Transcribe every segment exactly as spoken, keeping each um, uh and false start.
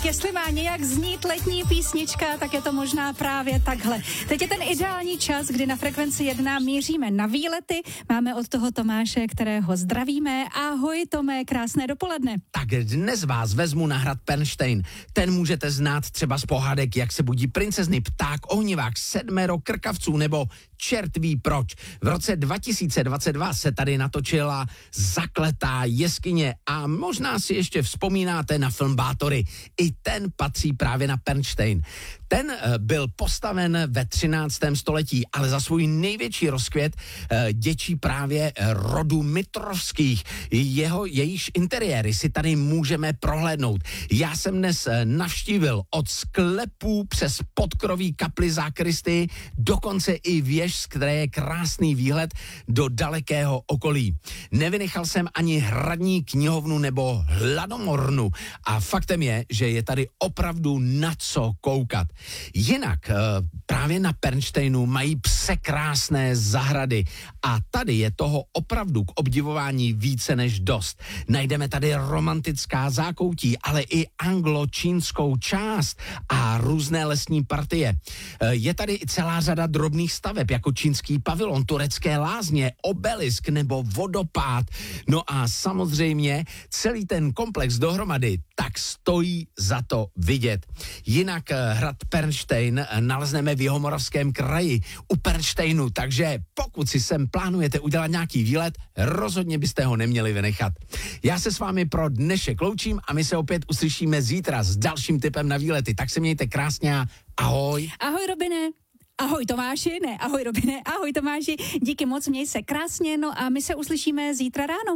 Jestli má nějak znít letní písnička, tak je to možná právě takhle. Teď je ten ideální čas, kdy na Frekvenci jedna míříme na výlety. Máme od toho Tomáše, kterého zdravíme. Ahoj Tome, krásné dopoledne. Tak dnes vás vezmu na hrad Pernštejn. Ten můžete znát třeba z pohádek Jak se budí princezny, Pták, Ohnivák, Sedmero krkavců nebo Čert ví proč. V roce dva tisíce dvacet dva se tady natočila Zakletá jeskyně a možná si ještě vzpomínáte na film Bátory. I ten patří právě na Pernštejn. Ten byl postaven ve třináctém století, ale za svůj největší rozkvět děčí právě rodu Mitrovských. Jeho, jejíž interiéry si tady můžeme prohlédnout. Já jsem dnes navštívil od sklepů přes podkroví kapli zákristy, dokonce i věž, z které je krásný výhled do dalekého okolí. Nevynechal jsem ani hradní knihovnu nebo hladomornu a faktem je, že je tady opravdu na co koukat. Jinak právě na Pernštejnu mají překrásné zahrady a tady je toho opravdu k obdivování více než dost. Najdeme tady romantická zákoutí, ale i anglo-čínskou část a různé lesní partie. Je tady i celá řada drobných staveb, jako čínský pavilon, turecké lázně, obelisk nebo vodopád. No a samozřejmě celý ten komplex dohromady tak stojí za to vidět. Jinak hrad Pernštejn nalezneme v Jihomoravském kraji u Pernštejnu, takže pokud si sem plánujete udělat nějaký výlet, rozhodně byste ho neměli vynechat. Já se s vámi pro dnešek loučím a my se opět uslyšíme zítra s dalším tipem na výlety. Tak se mějte krásně a ahoj. Ahoj Robine. Ahoj Tomáši, ne, ahoj Robine, ahoj Tomáši, díky moc, měj se krásně, no a my se uslyšíme zítra ráno.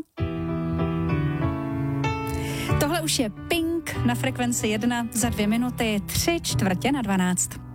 Tohle už je Pink na Frekvenci jedna za dvě minuty, tři čtvrtě na dvanáct.